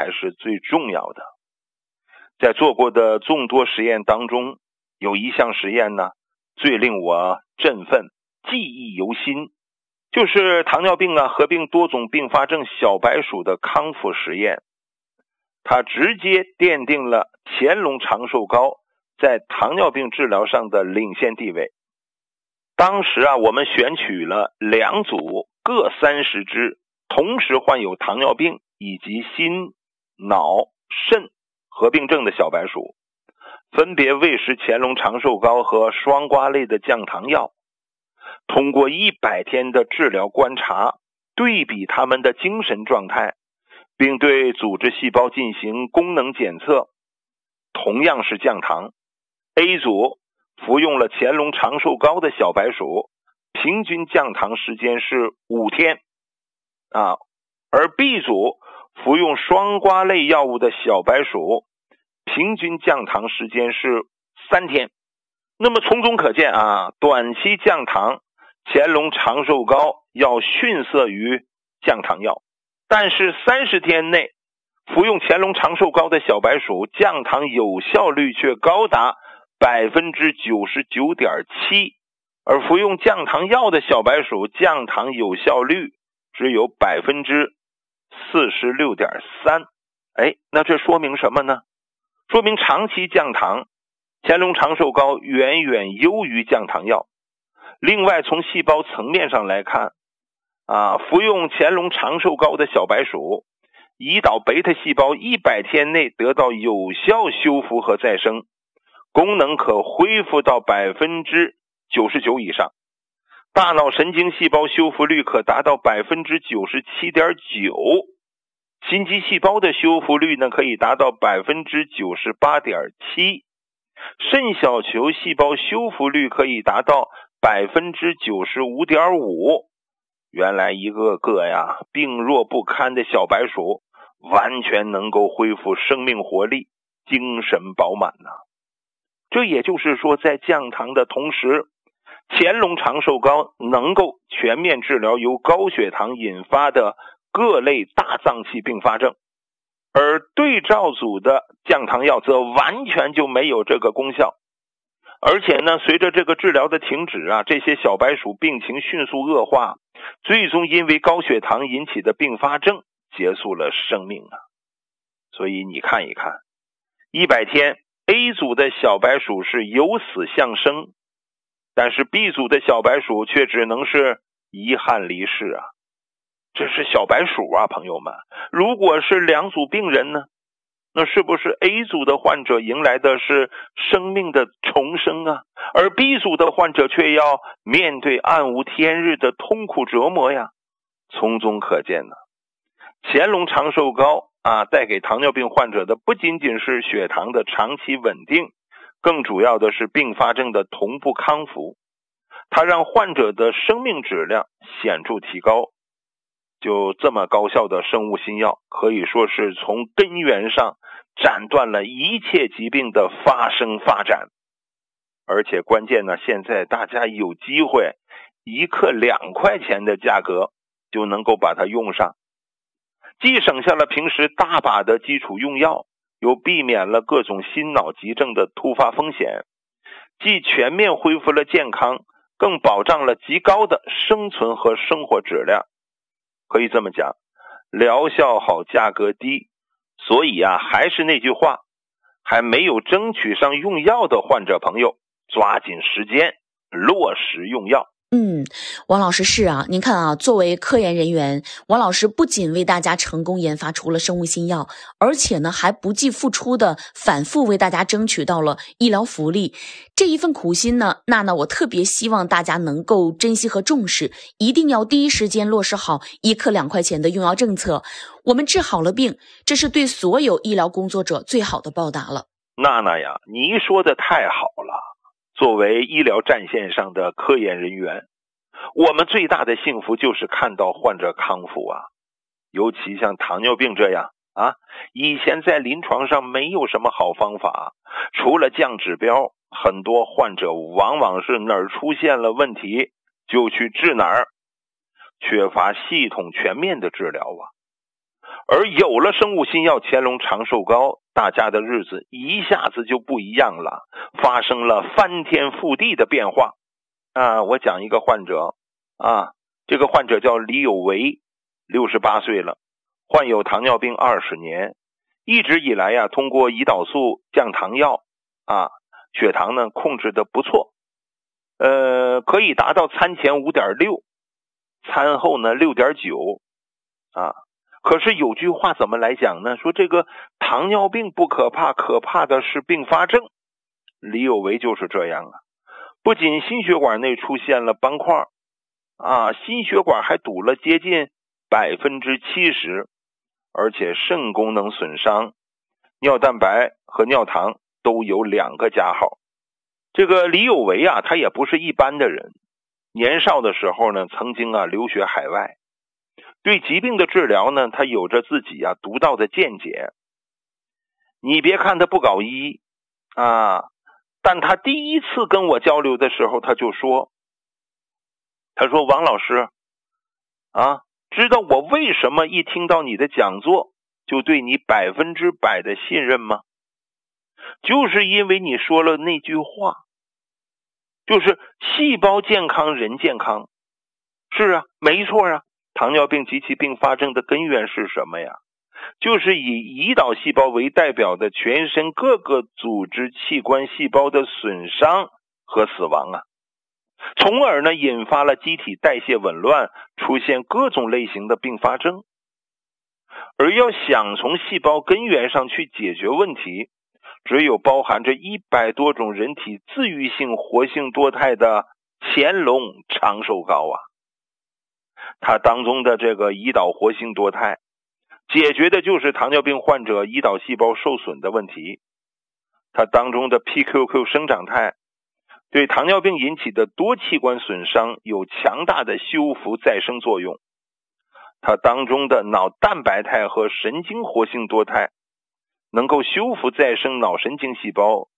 才是最重要的。在做过的众多实验当中，有一项实验呢，最令我振奋，记忆犹新，就是糖尿病合并多种并发症小白鼠的康复实验。它直接奠定了乾隆长寿膏在糖尿病治疗上的领先地位。当时我们选取了2组各30只同时患有糖尿病以及心、脑、肾合并症的小白鼠，分别喂食乾隆长寿膏和双胍类的降糖药。通过100天的治疗观察，对比他们的精神状态，并对组织细胞进行功能检测。同样是降糖， A 组服用了乾隆长寿膏的小白鼠，平均降糖时间是5天而 B 组服用双胍类药物的小白鼠，平均降糖时间是3天。那么从中可见短期降糖，乾隆长寿膏要逊色于降糖药，但是30天内服用乾隆长寿膏的小白鼠降糖有效率却高达 99.7%， 而服用降糖药的小白鼠降糖有效率只有 46.3%。 那这说明什么呢？说明长期降糖，乾隆长寿膏远远优于降糖药。另外从细胞层面上来看服用乾隆长寿膏的小白鼠，胰岛贝塔细胞100天内得到有效修复和再生，功能可恢复到 99% 以上，大脑神经细胞修复率可达到 97.9%， 心肌细胞的修复率呢可以达到 98.7%， 肾小球细胞修复率可以达到 95.5%。 原来一个个病弱不堪的小白鼠完全能够恢复生命活力，精神饱满这也就是说，在降糖的同时，乾隆长寿膏能够全面治疗由高血糖引发的各类大脏器并发症，而对照组的降糖药则完全就没有这个功效。而且呢，随着这个治疗的停止这些小白鼠病情迅速恶化，最终因为高血糖引起的并发症结束了生命所以你看一看，100天 A 组的小白鼠是由死向生，但是 B 组的小白鼠却只能是遗憾离世这是小白鼠朋友们。如果是2组病人呢，那是不是 A 组的患者迎来的是生命的重生而 B 组的患者却要面对暗无天日的痛苦折磨从中可见乾隆长寿膏带给糖尿病患者的不仅仅是血糖的长期稳定，更主要的是并发症的同步康复。它让患者的生命质量显著提高。就这么高效的生物新药，可以说是从根源上斩断了一切疾病的发生发展。而且关键呢，现在大家有机会1克2块钱的价格就能够把它用上，既省下了平时大把的基础用药，又避免了各种心脑急症的突发风险，既全面恢复了健康，更保障了极高的生存和生活质量。可以这么讲，疗效好价格低。所以还是那句话，还没有争取上用药的患者朋友，抓紧时间落实用药。 王老师是您看作为科研人员，王老师不仅为大家成功研发出了生物新药，而且呢还不计付出的反复为大家争取到了医疗福利。这一份苦心呢，那我特别希望大家能够珍惜和重视，一定要第一时间落实好1克2块钱的用药政策。我们治好了病，这是对所有医疗工作者最好的报答了。 娜娜呀，你说的太好了。作为医疗战线上的科研人员，我们最大的幸福就是看到患者康复尤其像糖尿病这样以前在临床上没有什么好方法，除了降指标，很多患者往往是哪儿出现了问题就去治哪儿，缺乏系统全面的治疗而有了生物新药乾隆长寿膏，大家的日子一下子就不一样了，发生了翻天覆地的变化我讲一个患者这个患者叫李有为，68岁了，患有糖尿病20年，一直以来通过胰岛素降糖药血糖呢控制的不错，可以达到餐前 5.6， 餐后呢 6.9 可是有句话怎么来讲呢？说这个糖尿病不可怕，可怕的是并发症。李有为就是这样不仅心血管内出现了斑块心血管还堵了接近 70%， 而且肾功能损伤，尿蛋白和尿糖都有2个加号。这个李有为他也不是一般的人，年少的时候呢曾经留学海外，对疾病的治疗呢他有着自己独到的见解。你别看他不搞医但他第一次跟我交流的时候他就说，他说王老师知道我为什么一听到你的讲座就对你100%的信任吗？就是因为你说了那句话，就是细胞健康人健康。是没错糖尿病及其并发症的根源是什么呀？就是以胰岛细胞为代表的全身各个组织器官细胞的损伤和死亡从而呢引发了机体代谢紊乱，出现各种类型的并发症。而要想从细胞根源上去解决问题，只有包含着100多种人体自愈性活性多肽的乾隆长寿膏它当中的这个胰岛活性多肽解决的就是糖尿病患者胰岛细胞受损的问题，它当中的 PQQ 生长肽对糖尿病引起的多器官损伤有强大的修复再生作用，它当中的脑蛋白肽和神经活性多肽能够修复再生脑神经细胞，